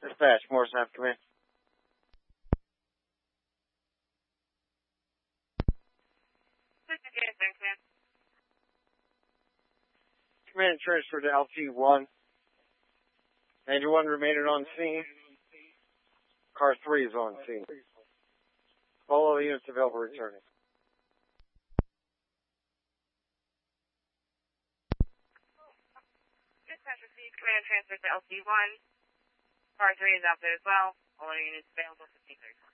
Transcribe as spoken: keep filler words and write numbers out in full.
Dispatch, Morris Knife Command. Command transfer to L T one. ninety-one remaining on scene. Car three is on scene. Follow the units available returning. Dispatch received command transfer to L T one. Car three is out there as well. All our units available fifteen thirty.